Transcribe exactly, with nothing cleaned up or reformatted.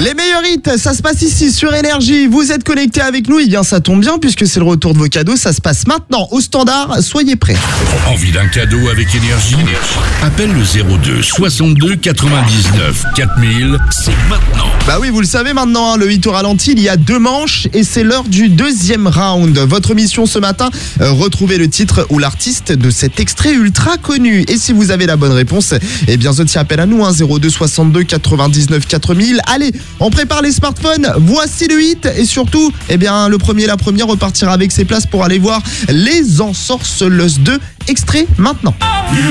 Les meilleurs hits, ça se passe ici sur Énergie. Vous êtes connectés avec nous, et bien ça tombe bien puisque c'est le retour de vos cadeaux. Ça se passe maintenant au standard. Soyez prêts. Envie d'un cadeau avec Énergie? Appelle le zéro deux soixante-deux quatre-vingt-dix-neuf quatre mille. C'est maintenant. Bah oui, vous le savez maintenant, hein, le hit au ralenti, il y a deux manches et c'est l'heure du deuxième round. Votre mission ce matin, euh, retrouver le titre ou l'artiste de cet extrait ultra connu. Et si vous avez la bonne réponse, eh bien je tiens appel à nous, hein, zéro deux soixante-deux quatre-vingt-dix-neuf quatre mille. Allez, on prépare les smartphones, voici le hit et surtout, eh bien le premier, la première repartira avec ses places pour aller voir Les Ensorceleuses deux, extrait maintenant.